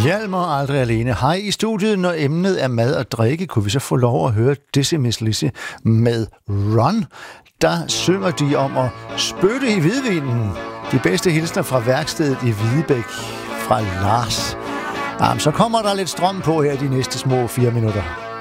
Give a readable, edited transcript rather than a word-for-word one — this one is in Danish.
Hjalmar aldrig alene. Hej i studiet, når emnet er mad og drikke, kunne vi så få lov at høre Dizzy Miss Lizzy med Run. Der synger de om at spytte i hvidvinen. De bedste hilsner fra værkstedet i Hvidebæk fra Lars. Jamen, så kommer der lidt strøm på her de næste små 4 minutter.